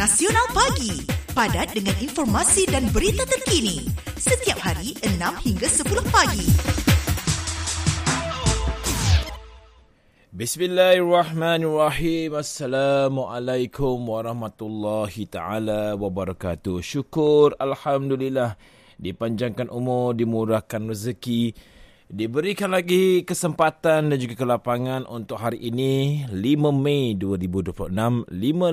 Nasional Pagi, padat dengan informasi dan berita terkini. Setiap hari 6 hingga 10 pagi. Bismillahirrahmanirrahim. Assalamualaikum warahmatullahi ta'ala wabarakatuh. Syukur, Alhamdulillah. Dipanjangkan umur, dimurahkan rezeki, diberikan lagi kesempatan dan juga kelapangan untuk hari ini 5 Mei 2026,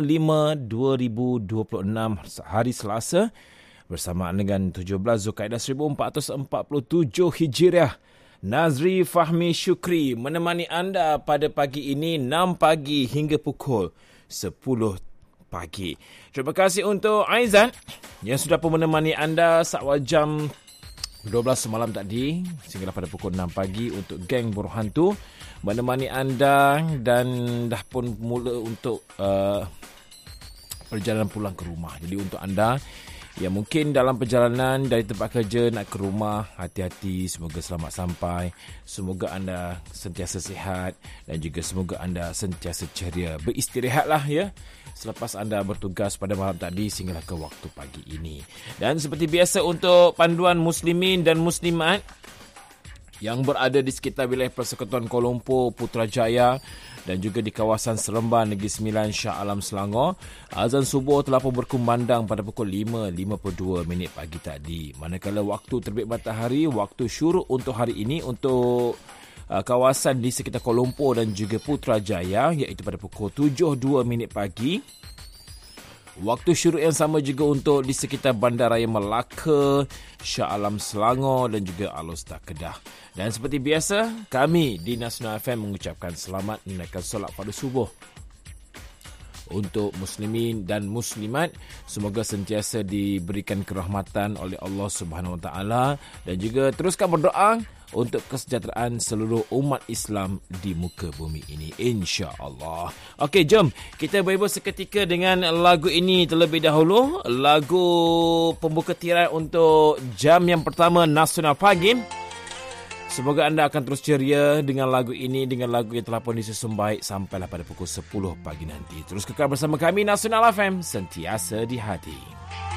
5/5/2026, hari Selasa, bersamaan dengan 17 Zulkaidah 1447 Hijriah. Nazri Fahmi Syukri menemani anda pada pagi ini 6 pagi hingga pukul 10 pagi. Terima kasih untuk Aizan yang sudah pun menemani anda saat jam 12 malam tadi sehingga pada pukul 6 pagi untuk geng Buruh Hantu menemani anda dan dah pun mula untuk perjalanan pulang ke rumah. Jadi untuk anda yang mungkin dalam perjalanan dari tempat kerja nak ke rumah, hati-hati, semoga selamat sampai, semoga anda sentiasa sihat dan juga semoga anda sentiasa ceria. Beristirahatlah ya selepas anda bertugas pada malam tadi sehinggalah ke waktu pagi ini. Dan seperti biasa untuk panduan muslimin dan muslimat yang berada di sekitar wilayah Persekutuan Kuala Lumpur, Putrajaya dan juga di kawasan Seremban, Negeri Sembilan, Shah Alam, Selangor, azan subuh telah pun berkumandang pada pukul 5:52 pagi tadi. Manakala waktu terbit matahari, waktu syuruk untuk hari ini untuk kawasan di sekitar Kuala Lumpur dan juga Putrajaya iaitu pada pukul 7:02 pagi. Waktu syuruk yang sama juga untuk di sekitar Bandaraya Melaka, Shah Alam, Selangor dan juga Alor-Setar, Kedah. Dan seperti biasa, kami di Nasional FM mengucapkan selamat menunaikan solat fardu subuh untuk muslimin dan muslimat. Semoga sentiasa diberikan kerahmatan oleh Allah Subhanahu Wa Taala dan juga teruskan berdoa untuk kesejahteraan seluruh umat Islam di muka bumi ini, insya-Allah. Okey, jom kita berbalik seketika dengan lagu ini terlebih dahulu. Lagu pembuka tirai untuk jam yang pertama Nasional Pagi. Semoga anda akan terus ceria dengan lagu ini, dengan lagu yang telah pun disusun baik sampailah pada pukul 10 pagi nanti. Terus kekal bersama kami Nasional FM, sentiasa di hati.